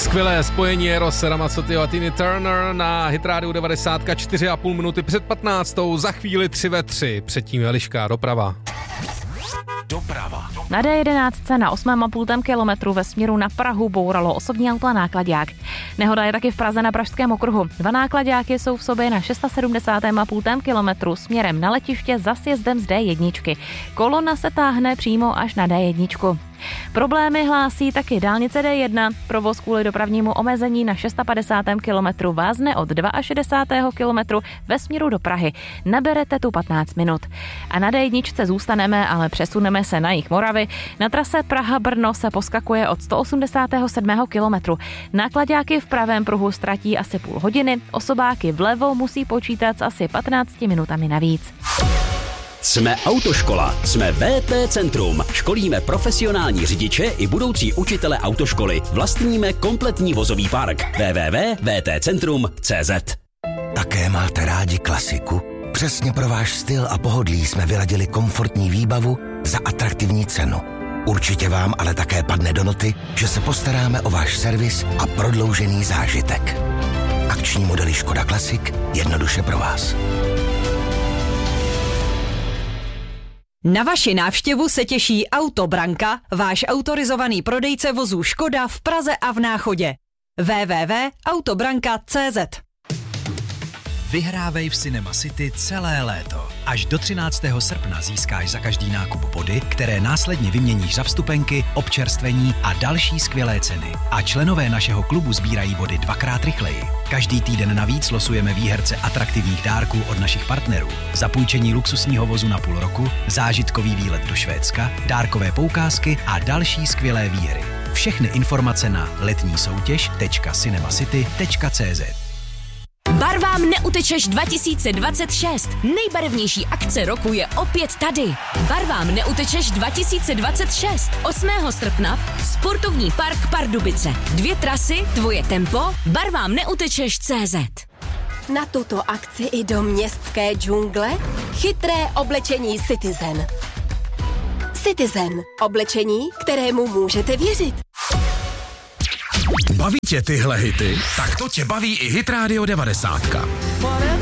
Skvělé spojení Eros Ramazzotti a Tina Turner na Hit Radio 90, 4,5 minuty před 15. Za chvíli 3 ve 3. Předtím Eliška, doprava. Na D11 na 8,5 kilometru ve směru na Prahu bouralo osobní auto a náklaďák. Nehoda je taky v Praze na Pražském okruhu. 2 náklaďáky jsou v sobě na 670,5 kilometru směrem na letiště za sjezdem z D1. Kolona se táhne přímo až na D1. Problémy hlásí taky dálnice D1. Provoz kvůli dopravnímu omezení na 650. kilometru vázne od 62. kilometru ve směru do Prahy. Naberete tu 15 minut. A na D1 zůstaneme, ale přesuneme se na jih Moravy. Na trase Praha-Brno se poskakuje od 187. kilometru. Náklaďáky v pravém pruhu ztratí asi půl hodiny, osobáky vlevo musí počítat s asi 15 minutami navíc. Jsme Autoškola, jsme VP Centrum. Školíme profesionální řidiče i budoucí učitele autoškoly. Vlastníme kompletní vozový park. www.vtcentrum.cz. Také máte rádi klasiku? Přesně pro váš styl a pohodlí jsme vyladili komfortní výbavu za atraktivní cenu. Určitě vám ale také padne do noty, že se postaráme o váš servis a prodloužený zážitek. Akční modely Škoda Classic jednoduše pro vás. Na vaši návštěvu se těší Autobranka, váš autorizovaný prodejce vozů Škoda v Praze a v Náchodě. www.autobranka.cz. Vyhrávej v Cinema City celé léto. Až do 13. srpna získáš za každý nákup body, které následně vyměníš za vstupenky, občerstvení a další skvělé ceny. A členové našeho klubu sbírají body 2x rychleji. Každý týden navíc losujeme výherce atraktivních dárků od našich partnerů. Zapůjčení luxusního vozu na půl roku, zážitkový výlet do Švédska, dárkové poukázky a další skvělé výhry. Všechny informace na letnísoutěž.cinemacity.cz. Barvám neutečeš 2026. Nejbarevnější akce roku je opět tady. Barvám neutečeš 2026. 8. srpna Sportovní park Pardubice. 2 trasy, tvoje tempo, barvám neutečeš CZ. Na tuto akci i do městské džungle chytré oblečení Citizen. Citizen. Oblečení, kterému můžete věřit. Baví tě tyhle hity? Tak to tě baví i Hit Radio 90.